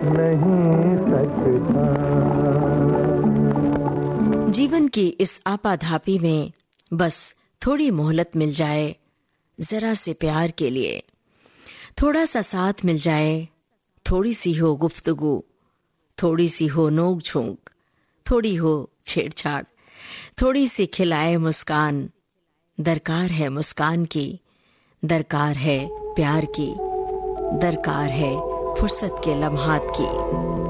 नहीं सकता। जीवन की इस आपाधापी में बस थोड़ी मोहलत मिल जाए, जरा से प्यार के लिए, थोड़ा सा साथ मिल जाए, थोड़ी सी हो गुफ्तगू, थोड़ी सी हो नोक झोंक, थोड़ी हो छेड़छाड़, थोड़ी सी खिलाए मुस्कान। दरकार है मुस्कान की, दरकार है प्यार की, दरकार है फुर्सत के लम्हात की।